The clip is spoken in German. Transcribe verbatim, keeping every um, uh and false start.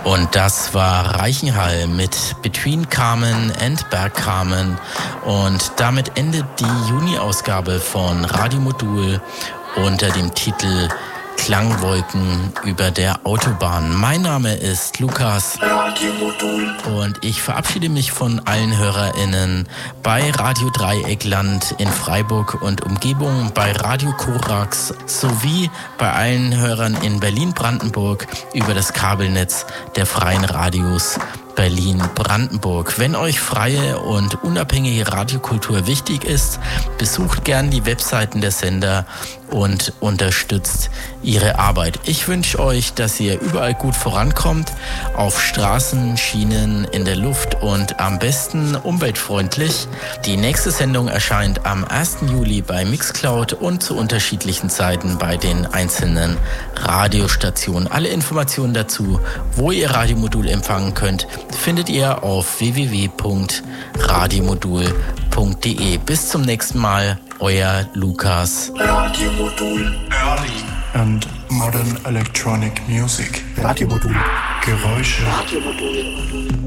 Und das war Reichenhall mit Between Carmen and Berg Carmen. Und damit endet die Juni-Ausgabe von Radio Modul unter dem Titel Klangwolken über der Autobahn. Mein Name ist Lukas und ich verabschiede mich von allen HörerInnen bei Radio Dreieckland in Freiburg und Umgebung, bei Radio Korax sowie bei allen Hörern in Berlin-Brandenburg über das Kabelnetz der Freien Radios Berlin-Brandenburg. Wenn euch freie und unabhängige Radiokultur wichtig ist, besucht gern die Webseiten der Sender und unterstützt ihre Arbeit. Ich wünsche euch, dass ihr überall gut vorankommt, auf Straßen, Schienen, in der Luft und am besten umweltfreundlich. Die nächste Sendung erscheint am ersten Juli bei Mixcloud und zu unterschiedlichen Zeiten bei den einzelnen Radiostationen. Alle Informationen dazu, wo ihr Radiomodul empfangen könnt, findet ihr auf w w w punkt radiomodul punkt d e. Bis zum nächsten Mal, euer Lukas. Radiomodul. Early and modern electronic music. Radiomodul. Geräusche. Radiomodul.